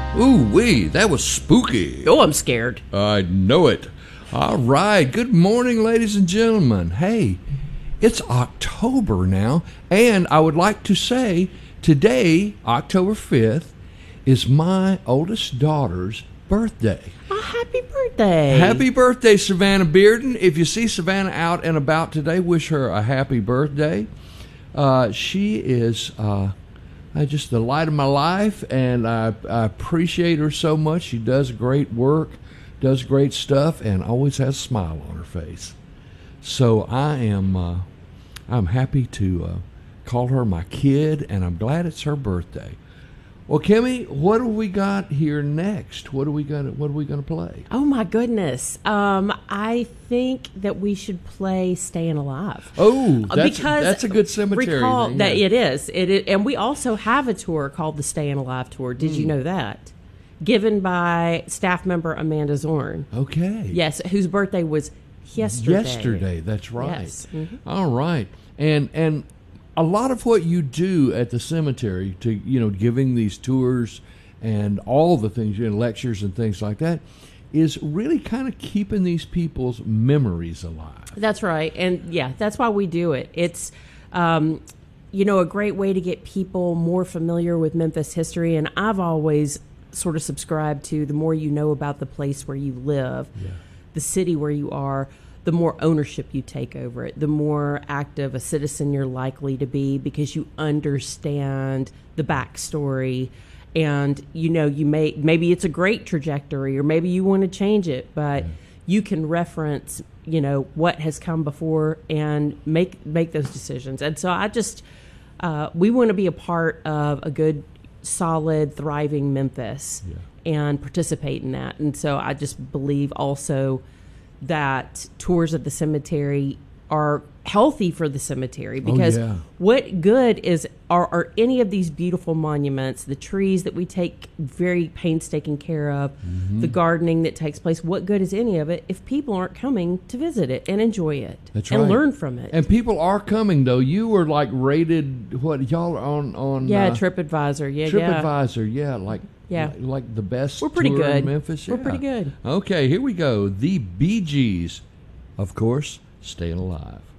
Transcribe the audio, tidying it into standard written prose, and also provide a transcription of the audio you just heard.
Ooh-wee, that was spooky. Oh, I'm scared. I know it. All right. Good morning, ladies and gentlemen. Hey, it's October now, and I would like to say today, October 5th, is my oldest daughter's birthday. Oh, happy birthday. Happy birthday, Savannah Bearden. If you see Savannah out and about today, wish her a happy birthday. She is just the light of my life, and I appreciate her so much. She does great work, does great stuff, and always has a smile on her face. So I'm happy to call her my kid, and I'm glad it's her birthday. Well, Kimmy, what do we got here next? What are we gonna play? Oh my goodness! I think that we should play "Staying Alive." Oh, because that's a good cemetery. Recall thing, that yeah. it is, and we also have a tour called the "Staying Alive" tour. Did you know that? Given by staff member Amanda Zorn. Okay. Yes, whose birthday was yesterday. Yesterday, that's right. Yes. Mm-hmm. All right, and a lot of what you do at the cemetery, to giving these tours and all the things, lectures and things like that, is really kind of keeping these people's memories alive. That's right, and yeah, that's why we do it. It's a great way to get people more familiar with Memphis history, and I've always sort of subscribed to the more you know about the place where you live, the city where you are, the more ownership you take over it, the more active a citizen you're likely to be, because you understand the backstory, and maybe it's a great trajectory, or maybe you want to change it, but you can reference what has come before and make those decisions. And so I just we want to be a part of a good, solid, thriving Memphis and participate in that. And so I just believe also that tours of the cemetery are healthy for the cemetery, because what good are any of these beautiful monuments, the trees that we take very painstaking care of, the gardening that takes place, what good is any of it if people aren't coming to visit it and enjoy it and learn from it? And people are coming, though. You were rated, what, y'all are on TripAdvisor. TripAdvisor, like the best We're pretty tour good. in Memphis. We're pretty good. Okay, here we go. The Bee Gees, of course, Staying Alive.